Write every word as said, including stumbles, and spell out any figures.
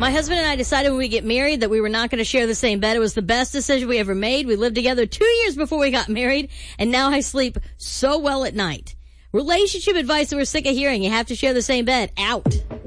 My husband and I decided when we get married that we were not going to share the same bed. It was the best decision we ever made. We lived together two years before we got married, and now I sleep so well at night. Relationship advice that we're sick of hearing. You have to share the same bed. Out.